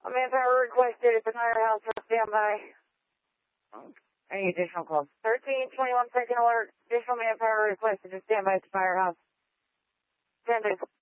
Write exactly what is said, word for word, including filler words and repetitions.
Manpower requested at the firehouse. Stand by. Any additional calls? thirteen twenty-one second alert. Additional manpower requested to stand by at the firehouse. Stand by.